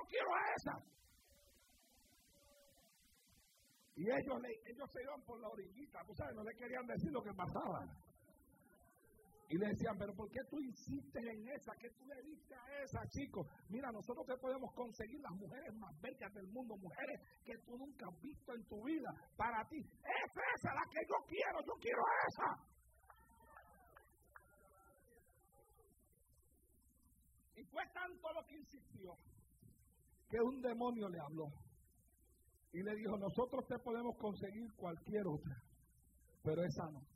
quiero a esa. Y ellos se iban por la orillita, tú sabes, no le querían decir lo que pasaba. Y le decían, pero ¿por qué tú insistes en esa? ¿Qué tú le diste a esa, chico? Mira, nosotros te podemos conseguir las mujeres más bellas del mundo, mujeres que tú nunca has visto en tu vida, para ti. Es esa la que yo quiero a esa. Y fue tanto lo que insistió, que un demonio le habló. Y le dijo, nosotros te podemos conseguir cualquier otra, pero esa no.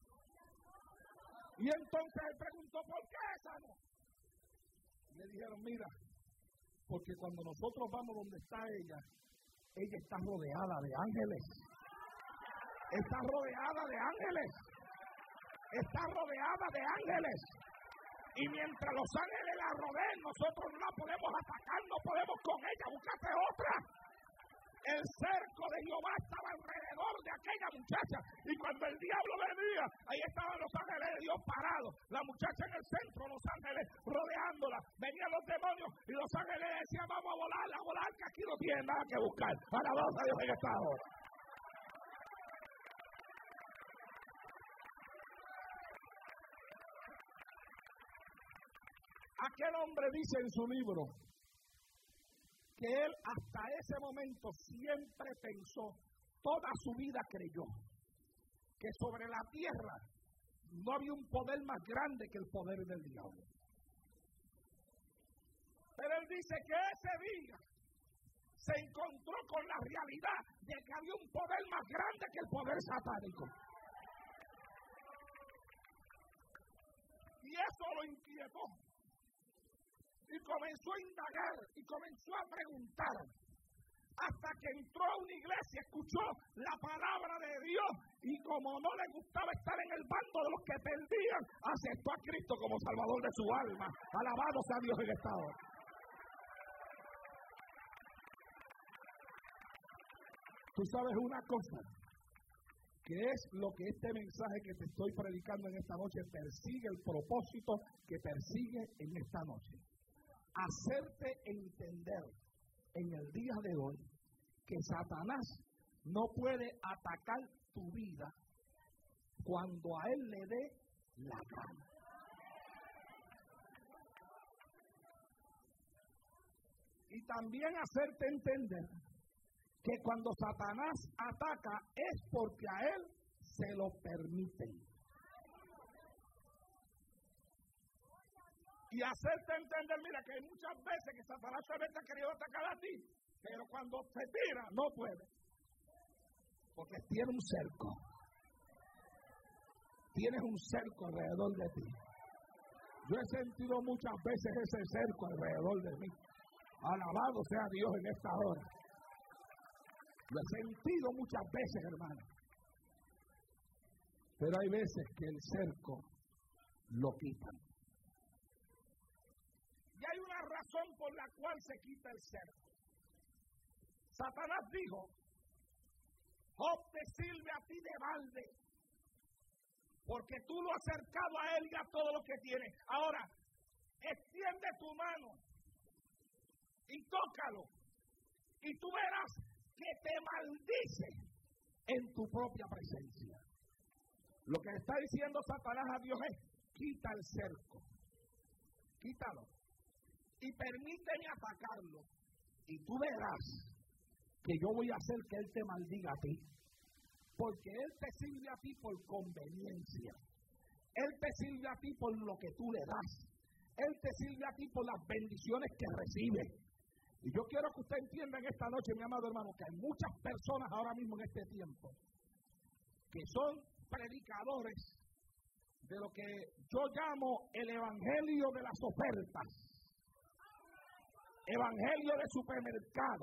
Y entonces él preguntó, ¿por qué esa no? Le dijeron, mira, porque cuando nosotros vamos donde está ella está rodeada de ángeles. Está rodeada de ángeles. Está rodeada de ángeles. Y mientras los ángeles la rodeen, nosotros no la podemos atacar, no podemos con ella, búscate otra. El cerco de Jehová estaba alrededor de aquella muchacha. Y cuando el diablo venía, ahí estaban los ángeles de Dios parados. La muchacha en el centro, los ángeles rodeándola. Venían los demonios y los ángeles decían, vamos a volar, que aquí no tienen nada que buscar. Alabado a Dios en esta hora. Aquel hombre dice en su libro que él hasta ese momento siempre pensó, toda su vida creyó, que sobre la tierra no había un poder más grande que el poder del diablo. Pero él dice que ese día se encontró con la realidad de que había un poder más grande que el poder satánico. Y eso lo inquietó. Y comenzó a indagar y comenzó a preguntar hasta que entró a una iglesia, escuchó la palabra de Dios y como no le gustaba estar en el bando de los que perdían, aceptó a Cristo como Salvador de su alma. Alabado sea Dios en esta hora. Tú sabes una cosa, que es lo que este mensaje que te estoy predicando en esta noche persigue, el propósito que persigue en esta noche. Hacerte entender en el día de hoy que Satanás no puede atacar tu vida cuando a él le dé la gana. Y también hacerte entender que cuando Satanás ataca es porque a él se lo permiten. Y hacerte entender, mira, que hay muchas veces que Satanás solamente ha querido atacar a ti, pero cuando te tira, no puede. Porque tiene un cerco. Tienes un cerco alrededor de ti. Yo he sentido muchas veces ese cerco alrededor de mí. Alabado sea Dios en esta hora. Lo he sentido muchas veces, hermano. Pero hay veces que el cerco lo quitan. Y hay una razón por la cual se quita el cerco. Satanás dijo, Job te sirve a ti de balde, porque tú lo has acercado a él y a todo lo que tiene. Ahora, extiende tu mano y tócalo, y tú verás que te maldice en tu propia presencia. Lo que está diciendo Satanás a Dios es, quita el cerco, quítalo. Y permíteme atacarlo. Y tú verás que yo voy a hacer que él te maldiga a ti. Porque él te sirve a ti por conveniencia. Él te sirve a ti por lo que tú le das. Él te sirve a ti por las bendiciones que recibe. Y yo quiero que usted entienda en esta noche, mi amado hermano, que hay muchas personas ahora mismo en este tiempo que son predicadores de lo que yo llamo el evangelio de las ofertas. Evangelio de supermercado.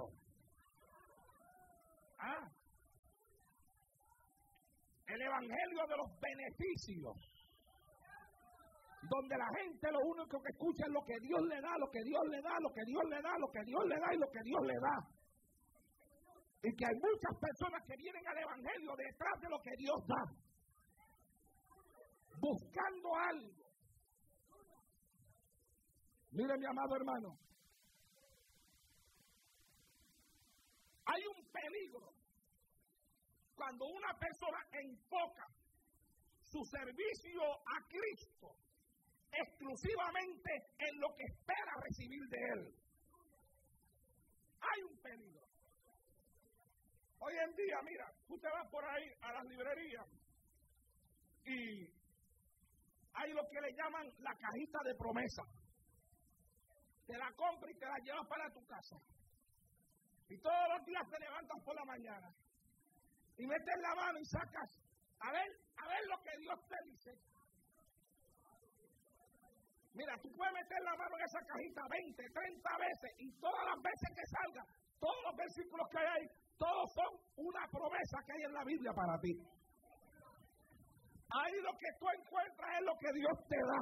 El evangelio de los beneficios. Donde la gente lo único que escucha es lo que Dios le da, lo que Dios le da, lo que Dios le da, lo que Dios le da y lo que Dios le da. Y que hay muchas personas que vienen al evangelio detrás de lo que Dios da. Buscando algo. Mire, mi amado hermano. Cuando una persona enfoca su servicio a Cristo exclusivamente en lo que espera recibir de Él, hay un peligro. Hoy en día, mira, tú te vas por ahí a las librerías y hay lo que le llaman la cajita de promesa. Te la compras y te la llevas para tu casa. Y todos los días te levantas por la mañana y metes la mano y sacas a ver lo que Dios te dice. Mira, tú puedes meter la mano en esa cajita 20, 30 veces y todas las veces que salga, todos los versículos que hay ahí, todos son una promesa que hay en la Biblia para ti. Ahí lo que tú encuentras es lo que Dios te da.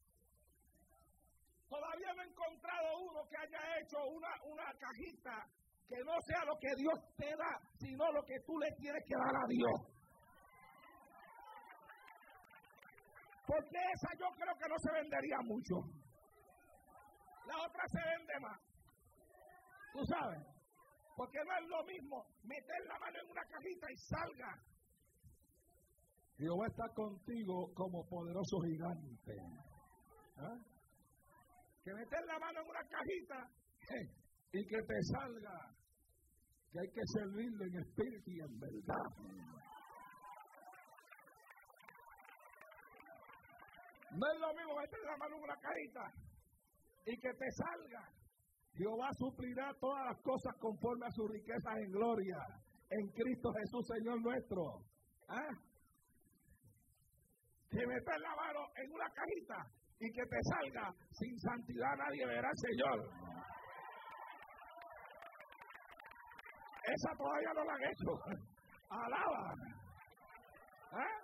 Todavía no he encontrado uno que haya hecho una cajita que no sea lo que Dios te da, sino lo que tú le tienes que dar a Dios. Porque esa yo creo que no se vendería mucho. La otra se vende más. ¿Tú sabes? Porque no es lo mismo meter la mano en una cajita y salga. Jehová está contigo como poderoso gigante. ¿Ah? Que meter la mano en una cajita y que te salga que hay que servirle en espíritu y en verdad. No es lo mismo meter la mano en una cajita y que te salga. Jehová suplirá todas las cosas conforme a sus riquezas en gloria en Cristo Jesús, Señor nuestro. ¿Ah? Que meter la mano en una cajita y que te salga sin santidad nadie verá al Señor. Esa todavía no la han hecho. Alaba. ¿Ah?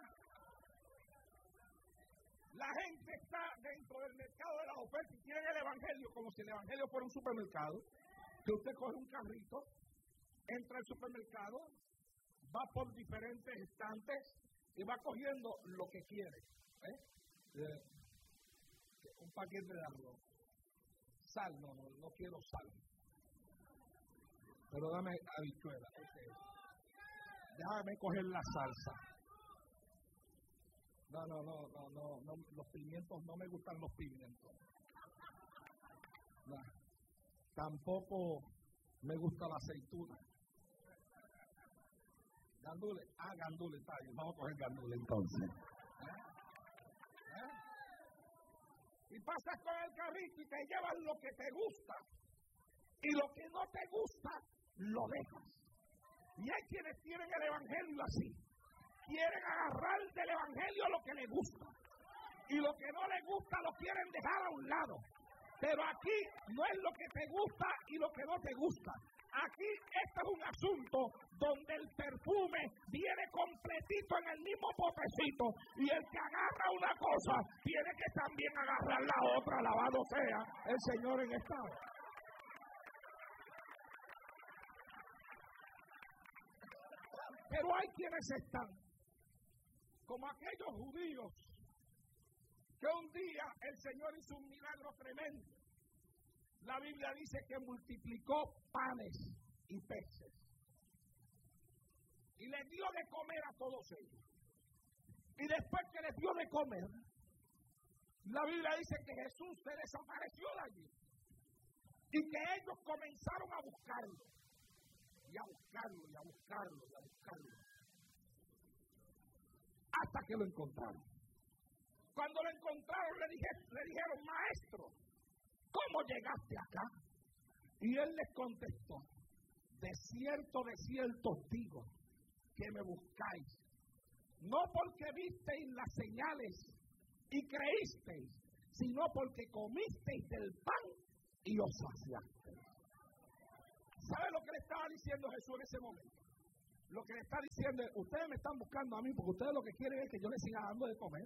La gente está dentro del mercado de las ofertas y quieren el evangelio como si el evangelio fuera un supermercado. Que usted coge un carrito, entra al supermercado, va por diferentes estantes y va cogiendo lo que quiere. Un paquete de arroz. Sal, no quiero sal. Pero dame habichuela. Okay. Déjame coger la salsa. No, los pimientos, no me gustan los pimientos. No. Tampoco me gusta la aceituna. Gandule, gandule, está bien, vamos a coger gandule entonces. Y pasas con el carrito y te llevas lo que te gusta. Y lo que no te gusta, lo dejas. Y hay quienes tienen el evangelio así. Quieren agarrar del evangelio lo que les gusta. Y lo que no les gusta lo quieren dejar a un lado. Pero aquí no es lo que te gusta y lo que no te gusta. Aquí este es un asunto donde el perfume viene completito en el mismo potecito. Y el que agarra una cosa tiene que también agarrar la otra. Alabado sea el Señor en esta hora. Pero hay quienes están como aquellos judíos que un día el Señor hizo un milagro tremendo. La Biblia dice que multiplicó panes y peces y les dio de comer a todos ellos. Y después que les dio de comer, la Biblia dice que Jesús se desapareció de allí y que ellos comenzaron a buscarlo y a buscarlo y a buscarlo y a buscarlo hasta que lo encontraron. Cuando lo encontraron le dijeron, maestro, ¿cómo llegaste acá? Y él les contestó, de cierto os digo que me buscáis, no porque visteis las señales y creísteis, sino porque comisteis del pan y os saciasteis. ¿Sabe lo que le estaba diciendo Jesús en ese momento? Lo que le está diciendo es, ustedes me están buscando a mí porque ustedes lo que quieren es que yo les siga dando de comer.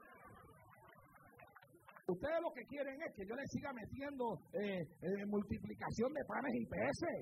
Ustedes lo que quieren es que yo les siga metiendo multiplicación de panes y peces.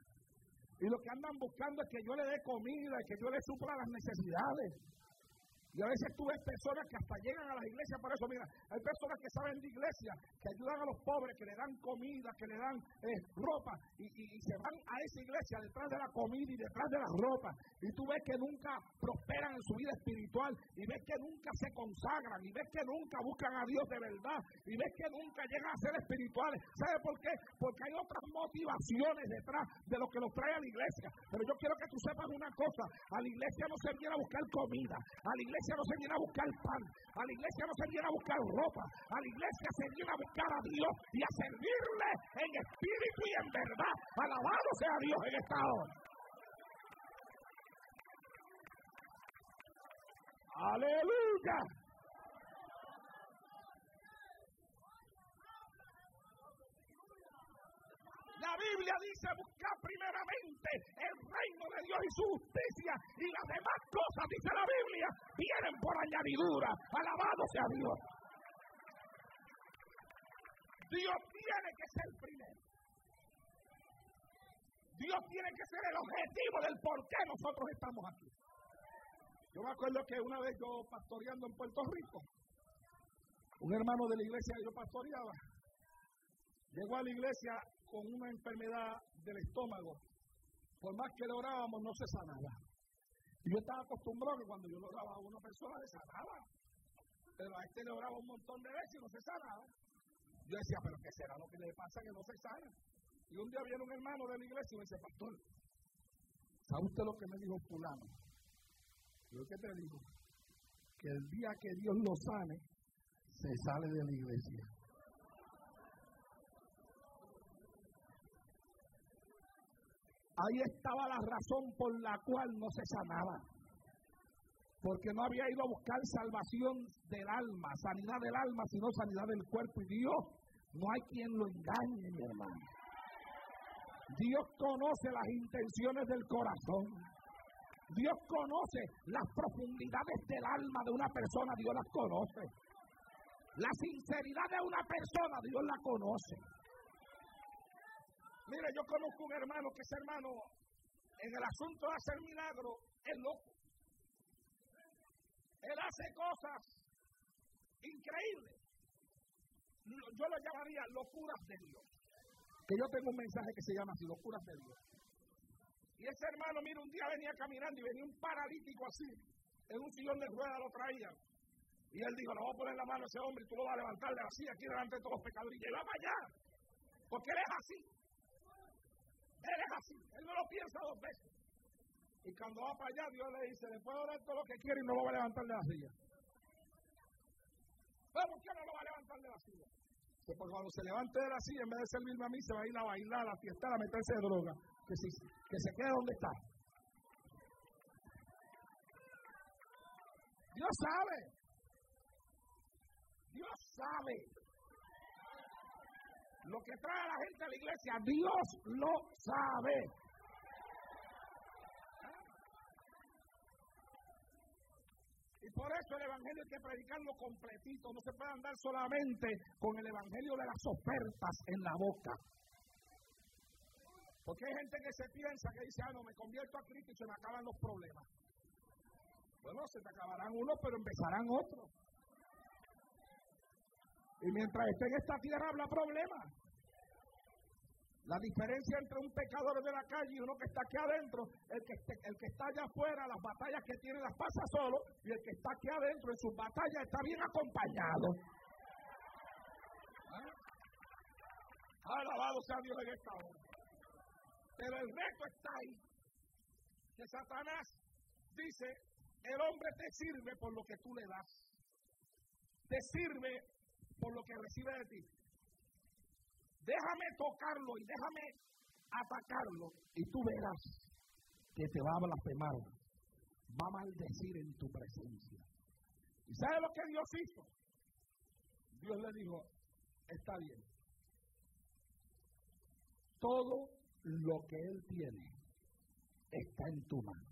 Y lo que andan buscando es que yo le dé comida, que yo le supla las necesidades. Y a veces tú ves personas que hasta llegan a las iglesias por eso. Mira, hay personas que saben de iglesia, que ayudan a los pobres, que le dan comida, que le dan ropa, y se van a esa iglesia detrás de la comida y detrás de la ropa. Y tú ves que nunca prosperan en su vida espiritual, y ves que nunca se consagran, y ves que nunca buscan a Dios de verdad, y ves que nunca llegan a ser espirituales. ¿Sabe por qué? Porque hay otras motivaciones detrás de lo que los trae a la iglesia. Pero yo quiero que tú sepas una cosa: a la iglesia no se viene a buscar comida, a la iglesia no se viene a buscar pan, a la iglesia no se viene a buscar ropa, a la iglesia se viene a buscar a Dios y a servirle en espíritu y en verdad. Alabado sea Dios en esta hora. Aleluya. La Biblia dice: buscar primeramente el reino de Dios y su justicia, y las demás cosas, dice la Biblia, vienen por añadidura. Alabado sea Dios. Dios tiene que ser primero. Dios tiene que ser el objetivo del por qué nosotros estamos aquí. Yo me acuerdo que una vez yo pastoreando en Puerto Rico, un hermano de la iglesia que yo pastoreaba llegó a la iglesia con una enfermedad del estómago. Por más que le orábamos, no se sanaba. Y yo estaba acostumbrado que cuando yo le oraba a una persona, le sanaba. Pero a este le oraba un montón de veces y no se sanaba. Yo decía, ¿pero qué será lo que le pasa que no se sana? Y un día viene un hermano de la iglesia y me dice: pastor, ¿sabe usted lo que me dijo fulano? Yo, ¿qué te digo? Que el día que Dios lo sane, se sale de la iglesia. Ahí estaba la razón por la cual no se sanaba. Porque no había ido a buscar salvación del alma, sanidad del alma, sino sanidad del cuerpo. Y Dios, no hay quien lo engañe, mi hermano. Dios conoce las intenciones del corazón. Dios conoce las profundidades del alma de una persona, Dios las conoce. La sinceridad de una persona, Dios la conoce. Mire, yo conozco un hermano que ese hermano, en el asunto de hacer milagros, es loco. Él hace cosas increíbles. Yo lo llamaría locuras de Dios. Que yo tengo un mensaje que se llama así: locuras de Dios. Y ese hermano, mira, un día venía caminando y venía un paralítico así, en un sillón de ruedas lo traían. Y él dijo: le voy a poner la mano a ese hombre y tú lo vas a levantar de la silla aquí delante de todos los pecadores. Y él va para allá, porque él es así. Él es así, él no lo piensa dos veces. Y cuando va para allá, Dios le dice: le puedo dar todo lo que quiere y no lo va a levantar de la silla. ¿Pero por qué no lo va a levantar de la silla? Porque cuando se levante de la silla, en vez de servirme a mí, se va a ir a bailar, a fiestar, a meterse de droga. Que se quede donde está. Dios sabe. Dios sabe. Lo que trae a la gente a la iglesia, Dios lo sabe. Y por eso el evangelio hay que predicarlo completito. No se puede andar solamente con el evangelio de las ofertas en la boca. Porque hay gente que se piensa, que dice: no, me convierto a Cristo y se me acaban los problemas. Bueno, se te acabarán unos, pero empezarán otros. Y mientras esté en esta tierra habrá problemas. La diferencia entre un pecador de la calle y uno que está aquí adentro, el que está allá afuera, las batallas que tiene las pasa solo, y el que está aquí adentro en sus batallas está bien acompañado. Alabado sea Dios en esta hora. Pero el reto está ahí. Que Satanás dice: el hombre te sirve por lo que tú le das. Te sirve por lo que recibe de ti. Déjame tocarlo y déjame atacarlo, y tú verás que te va a blasfemar, va a maldecir en tu presencia. ¿Y sabe lo que Dios hizo? Dios le dijo: está bien. Todo lo que Él tiene está en tu mano.